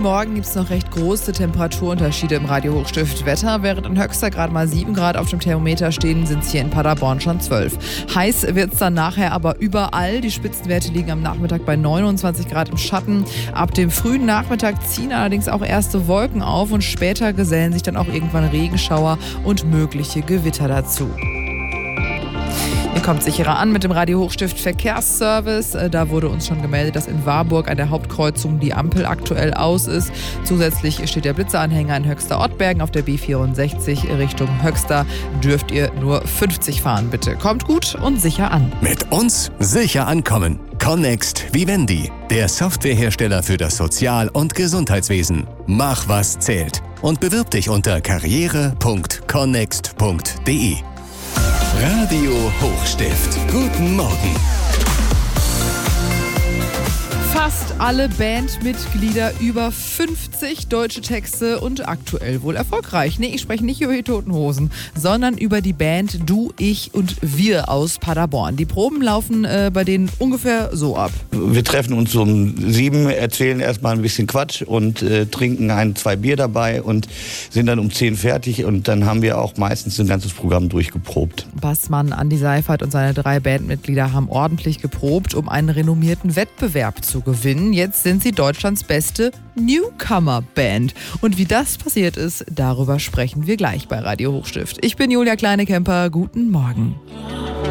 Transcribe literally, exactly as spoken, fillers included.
Morgen gibt es noch recht große Temperaturunterschiede im Radio Hochstift Wetter. Während in Höxter gerade mal sieben Grad auf dem Thermometer stehen, sind es hier in Paderborn schon zwölf. Heiß wird es dann nachher aber überall. Die Spitzenwerte liegen am Nachmittag bei neunundzwanzig Grad im Schatten. Ab dem frühen Nachmittag ziehen allerdings auch erste Wolken auf und später gesellen sich dann auch irgendwann Regenschauer und mögliche Gewitter dazu. Ihr kommt sicherer an mit dem Radio Hochstift Verkehrsservice. Da wurde uns schon gemeldet, dass in Warburg an der Hauptkreuzung die Ampel aktuell aus ist. Zusätzlich steht der Blitzeranhänger in Höxter-Ottbergen auf der B vierundsechzig Richtung Höxter. Dürft ihr nur fünfzig fahren, bitte. Kommt gut und sicher an. Mit uns sicher ankommen. Connext Vivendi, der Softwarehersteller für das Sozial- und Gesundheitswesen. Mach, was zählt. Und bewirb dich unter karriere punkt connext punkt de. Radio Hochstift. Guten Morgen. Fast alle Bandmitglieder, über fünfzig deutsche Texte und aktuell wohl erfolgreich. Nee, ich spreche nicht über die Toten Hosen, sondern über die Band Du, Ich und Wir aus Paderborn. Die Proben laufen äh, bei denen ungefähr so ab. Wir treffen uns um sieben, erzählen erstmal ein bisschen Quatsch und äh, trinken ein, zwei Bier dabei und sind dann um zehn fertig und dann haben wir auch meistens ein ganzes Programm durchgeprobt. Bassmann Andi Seifert und seine drei Bandmitglieder haben ordentlich geprobt, um einen renommierten Wettbewerb zu gewinnen. Jetzt sind sie Deutschlands beste Newcomer-Band. Und wie das passiert ist, darüber sprechen wir gleich bei Radio Hochstift. Ich bin Julia Kleinekemper. Guten Morgen.